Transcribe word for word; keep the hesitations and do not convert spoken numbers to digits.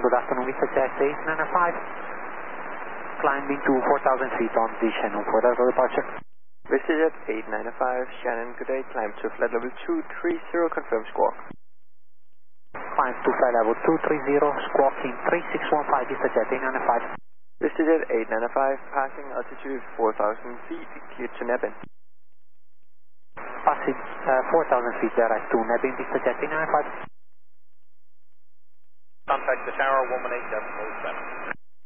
good afternoon, VistaJet eight nine five. Climbing to four thousand feet on the Shannon for the departure. VistaJet eight nine five, Shannon, good day, climb to flight level two three zero, confirm squawk. Climb to flight level two three zero, squawking three six one five, VistaJet eight nine five. VistaJet eight nine five, passing altitude four thousand feet, cleared to Nebbin. Passing uh, four thousand feet direct to Nebbin, VistaJet eight nine five. Contact the tower one one eight point seven.